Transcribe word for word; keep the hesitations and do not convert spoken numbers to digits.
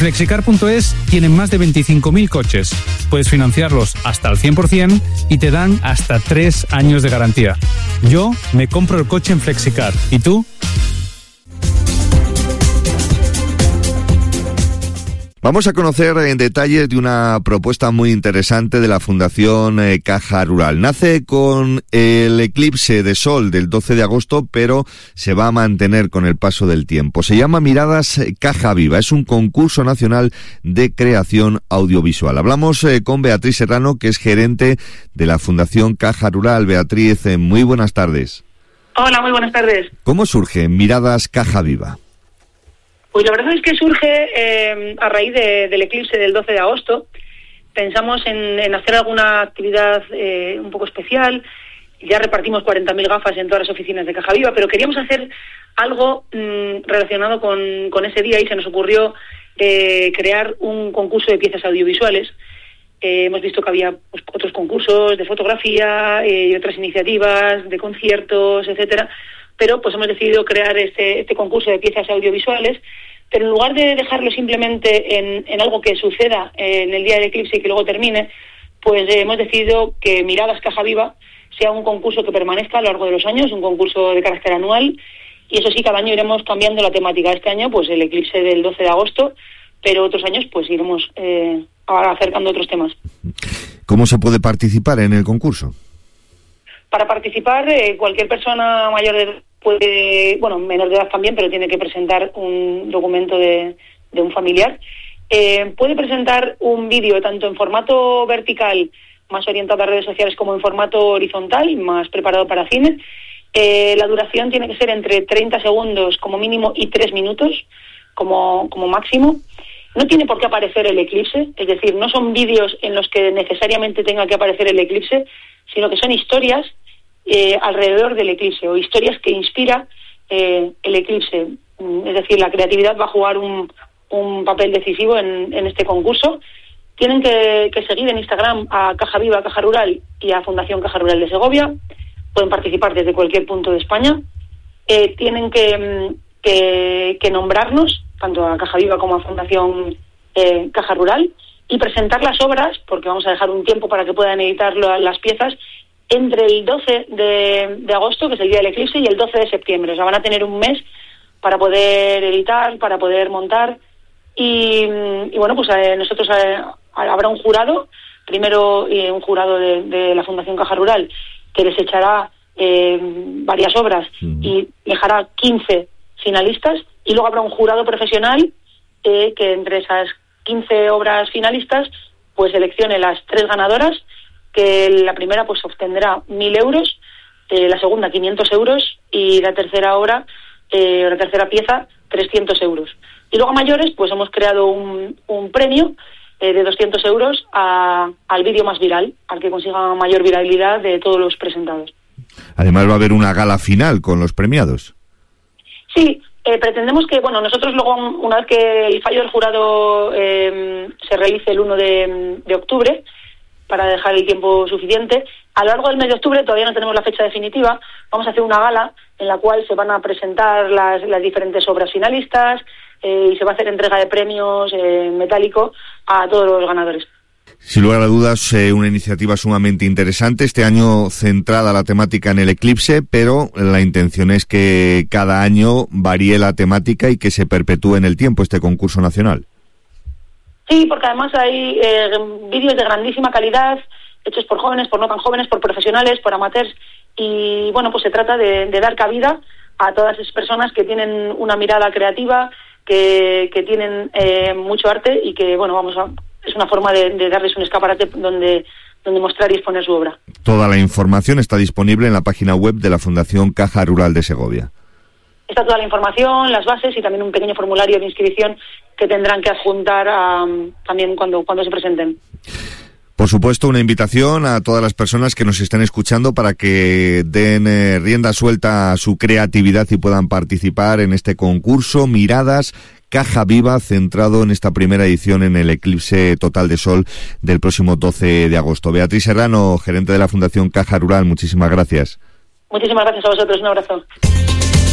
Flexicar punto es tienen más de veinticinco mil coches. Puedes financiarlos hasta al cien por ciento y te dan hasta tres años de garantía. Yo me compro el coche en Flexicar. ¿Y tú? Vamos a conocer en detalle de una propuesta muy interesante de la Fundación eh, Caja Rural. Nace con el eclipse de sol del doce de agosto, pero se va a mantener con el paso del tiempo. Se llama Miradas Caja Viva. Es un concurso nacional de creación audiovisual. Hablamos eh, con Beatriz Serrano, que es gerente de la Fundación Caja Rural. Beatriz, eh, muy buenas tardes. Hola, muy buenas tardes. ¿Cómo surge Miradas Caja Viva? Pues la verdad es que surge eh, a raíz de, del eclipse del doce de agosto. Pensamos en, en hacer alguna actividad eh, un poco especial. Ya repartimos cuarenta mil gafas en todas las oficinas de Caja Viva, pero queríamos hacer algo mmm, relacionado con, con ese día y se nos ocurrió eh, crear un concurso de piezas audiovisuales. Eh, hemos visto que había pues, otros concursos de fotografía eh, y otras iniciativas de conciertos, etcétera, pero pues hemos decidido crear este, este concurso de piezas audiovisuales, pero en lugar de dejarlo simplemente en, en algo que suceda en el día del eclipse y que luego termine, pues eh, hemos decidido que Miradas Caja Viva sea un concurso que permanezca a lo largo de los años, un concurso de carácter anual, y eso sí, cada año iremos cambiando la temática. Este año, pues el eclipse del doce de agosto, pero otros años, pues iremos eh, acercando otros temas. ¿Cómo se puede participar en el concurso? Para participar, eh, cualquier persona mayor de edad puede, bueno, menor de edad también, pero tiene que presentar un documento de, de un familiar. Eh, puede presentar un vídeo tanto en formato vertical, más orientado a redes sociales, como en formato horizontal, más preparado para cine. Eh, la duración tiene que ser entre treinta segundos como mínimo y tres minutos como, como máximo. No tiene por qué aparecer el eclipse, es decir, no son vídeos en los que necesariamente tenga que aparecer el eclipse, sino que son historias eh, alrededor del eclipse o historias que inspira eh, el eclipse. Es decir, la creatividad va a jugar un, un papel decisivo en, en este concurso. Tienen que, que seguir en Instagram a Caja Viva, Caja Rural y a Fundación Caja Rural de Segovia. Pueden participar desde cualquier punto de España. Eh, tienen que, que, que nombrarnos, tanto a Caja Viva como a Fundación eh, Caja Rural, y presentar las obras, porque vamos a dejar un tiempo para que puedan editar lo, las piezas, entre el doce de, de agosto, que es el día del eclipse, y el doce de septiembre. O sea, van a tener un mes para poder editar, para poder montar. Y, y bueno, pues eh, nosotros eh, habrá un jurado, primero eh, un jurado de, de la Fundación Caja Rural, que desechará eh, varias obras y dejará quince finalistas, y luego habrá un jurado profesional eh, que entre esas quince obras finalistas pues seleccione las tres ganadoras, que la primera pues obtendrá mil euros, eh, la segunda quinientos euros y la tercera obra, eh, la tercera pieza, trescientos euros. Y luego a mayores pues hemos creado un, un premio eh, de doscientos euros a, al vídeo más viral, al que consiga mayor viralidad de todos los presentados. Además va a haber una gala final con los premiados. Sí, eh, pretendemos que, bueno, nosotros luego, una vez que el fallo del jurado eh, se realice el uno de, de octubre, para dejar el tiempo suficiente, a lo largo del mes de octubre, todavía no tenemos la fecha definitiva, vamos a hacer una gala en la cual se van a presentar las, las diferentes obras finalistas eh, y se va a hacer entrega de premios eh, metálico a todos los ganadores. Sin lugar a dudas, eh, una iniciativa sumamente interesante, este año centrada la temática en el eclipse, pero la intención es que cada año varíe la temática y que se perpetúe en el tiempo este concurso nacional. Sí, porque además hay eh, vídeos de grandísima calidad, hechos por jóvenes, por no tan jóvenes, por profesionales, por amateurs, y bueno, pues se trata de, de dar cabida a todas esas personas que tienen una mirada creativa, que, que tienen eh, mucho arte y que, bueno, vamos a... es una forma de, de darles un escaparate donde, donde mostrar y exponer su obra. Toda la información está disponible en la página web de la Fundación Caja Rural de Segovia. Está toda la información, las bases y también un pequeño formulario de inscripción que tendrán que adjuntar a, también cuando, cuando se presenten. Por supuesto, una invitación a todas las personas que nos estén escuchando para que den eh, rienda suelta a su creatividad y puedan participar en este concurso Miradas Caja Viva, centrado en esta primera edición en el eclipse total de sol del próximo doce de agosto. Beatriz Serrano, gerente de la Fundación Caja Rural, muchísimas gracias. Muchísimas gracias a vosotros, un abrazo.